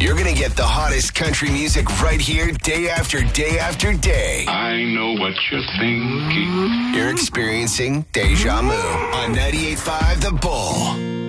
You're going to get the hottest country music right here day after day after day. I know what you're thinking. You're experiencing Deja Vu on 98.5 The Bull.